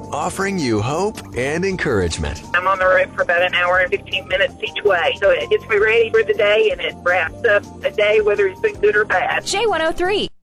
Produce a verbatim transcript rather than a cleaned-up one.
offering you hope and encouragement. I'm on the road for about an hour and fifteen minutes each way, so it gets me ready for the day, and it wraps up a day, whether it's been good or bad. J one oh three.